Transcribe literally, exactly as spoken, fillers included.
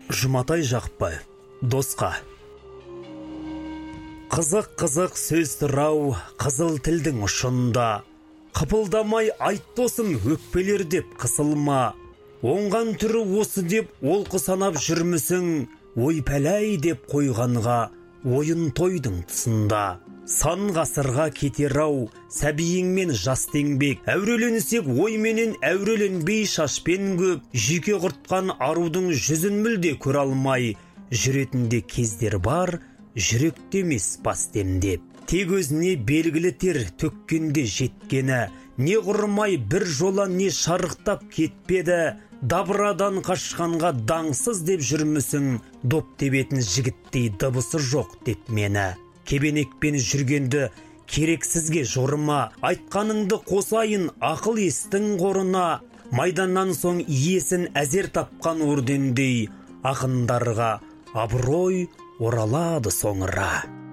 Жұматай Жақпай, досқа. Қызық-қызық сөз тұрау, қызыл тілдің ұшында. Қыпылдамай айт досым, өкпелер деп қысылма. Оңған түрі осы деп олқы санап жүрмісің, ой пәләй деп қойғанға, ойын тойдың тұсында. Сан ғасырға кетер-ау, сәбиіңмен жас теңбек, әуреленсек ойменен әуреленбей шашпен көп, жүйке құртқан арудың жүзін мүлде көре алмай, жүретінде кездер бар, жүректе емес бас демдеп. Тек өзіне белгілі тер төккенде жеткені, не құрмай бір жола не шарықтап кетпеді, дабырадан қашқанға даңсыз деп жүрмісің, доп тебетін жігіттей дыбысы жоқ деп мені. Кебенекпен жүргенді керексізге жорыма, айтқаныңды қосайын ақыл естің қорына, майданнан соң иесін әзер тапқан ордендей, ақындарға абырой оралады соңыра.